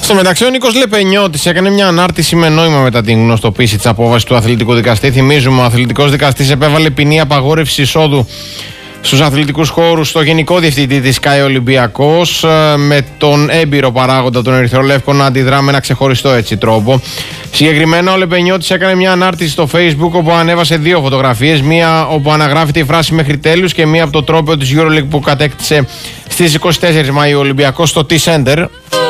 Στο μεταξύ, ο Νίκος Λεπενιώτης έκανε μια ανάρτηση με νόημα μετά την γνωστοποίηση της απόφασης του αθλητικού δικαστή. Θυμίζουμε, ο αθλητικός δικαστής επέβαλε ποινή απαγόρευση εισόδου στους αθλητικούς χώρους στο γενικό διευθυντή της ΚΑΕ Ολυμπιακός, με τον έμπειρο παράγοντα τον Ερυθρολεύκο να αντιδρά με ένα ξεχωριστό έτσι τρόπο. Συγκεκριμένα, ο Λεπενιώτης έκανε μια ανάρτηση στο Facebook όπου ανέβασε δύο φωτογραφίες. Μία όπου αναγράφεται η φράση «Μέχρι τέλους» και μία από το τρόπαιο της EuroLeague που κατέκτησε στις 24 Μαΐου ο Ολυμπιακός στο T-Center.